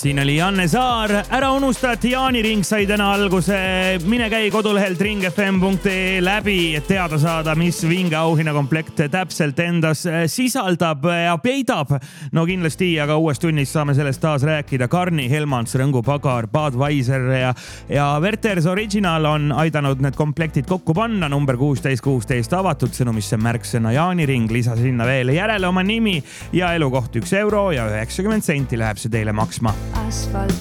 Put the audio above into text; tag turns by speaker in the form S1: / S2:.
S1: Siin oli Janne Saar. Ära unusta, et jaaniring sai täna alguse. Mine käi kodulehelt ringfm.ee läbi, et teada saada, mis vinge auhinnakomplekt täpselt endas sisaldab ja peidab. No kindlasti, aga uues tunnis saame sellest taas rääkida. Karni, Helmans, Rõngu Pagar, Budweiser ja Werther's Original on aidanud need komplektid kokku panna. Number 1616 avatud sõnumisse märksõna jaaniring. Lisa sinna veel järele oma nimi ja elukoht €1 ja 90 senti läheb see teile maksma.
S2: Asfalt